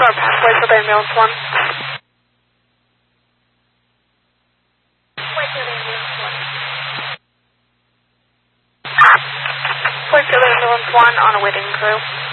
our pathway for the ambulance 1. Wait for the ambulance 1 on a waiting crew.